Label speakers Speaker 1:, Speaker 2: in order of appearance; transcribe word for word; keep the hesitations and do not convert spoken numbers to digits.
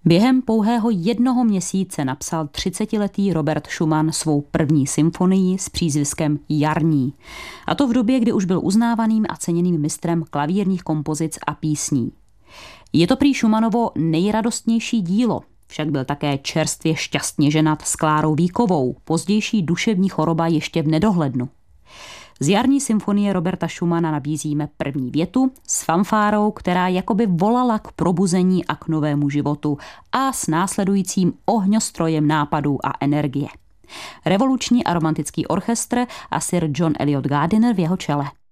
Speaker 1: Během pouhého jednoho měsíce napsal třicetiletý Robert Schumann svou první symfonii s přízviskem Jarní. A to v době, kdy už byl uznávaným a ceněným mistrem klavírních kompozic a písní. Je to prý Schumannovo nejradostnější dílo, však byl také čerstvě šťastně ženat s Klárou Víkovou, pozdější duševní choroba ještě v nedohlednu. Z Jarní symfonie Roberta Schumana nabízíme první větu s fanfárou, která jakoby volala k probuzení a k novému životu a s následujícím ohňostrojem nápadů a energie. Revoluční a romantický orchestr a sir John Eliot Gardiner v jeho čele.